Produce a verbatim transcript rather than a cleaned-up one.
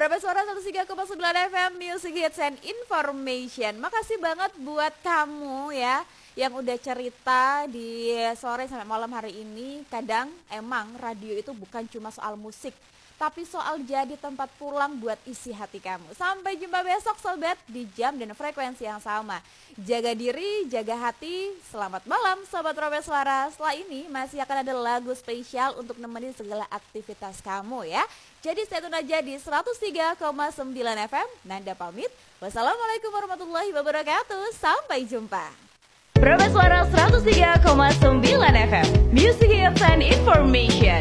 Prabes Suara seratus tiga koma sembilan F M Music Hits and Information. Makasih banget buat kamu ya yang udah cerita di sore sampai malam hari ini. Kadang emang radio itu bukan cuma soal musik, tapi soal jadi tempat pulang buat isi hati kamu. Sampai jumpa besok sobat di jam dan frekuensi yang sama. Jaga diri, jaga hati. Selamat malam sobat Prabes Suara. Setelah ini masih akan ada lagu spesial untuk nemenin segala aktivitas kamu ya. Jadi saya tune aja di seratus tiga koma sembilan F M. Nanda pamit. Wassalamualaikum warahmatullahi wabarakatuh. Sampai jumpa. Prabes Suara seratus tiga koma sembilan F M Music Hits and Information.